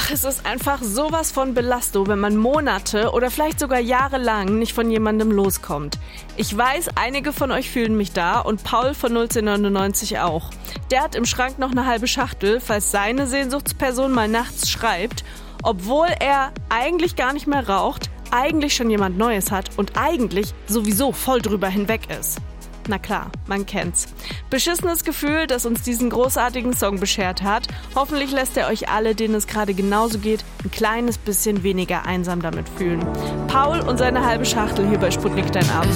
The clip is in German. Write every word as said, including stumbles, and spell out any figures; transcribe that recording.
Ach, es ist einfach sowas von Belasto, wenn man Monate oder vielleicht sogar jahrelang nicht von jemandem loskommt. Ich weiß, einige von euch fühlen mich da und Paul von null zehn neunundneunzig auch. Der hat im Schrank noch eine halbe Schachtel, falls seine Sehnsuchtsperson mal nachts schreibt, obwohl er eigentlich gar nicht mehr raucht, eigentlich schon jemand Neues hat und eigentlich sowieso voll drüber hinweg ist. Na klar, man kennt's. Beschissenes Gefühl, das uns diesen großartigen Song beschert hat. Hoffentlich lässt er euch alle, denen es gerade genauso geht, ein kleines bisschen weniger einsam damit fühlen. Paul und seine halbe Schachtel hier bei Sputnik Dein Abend.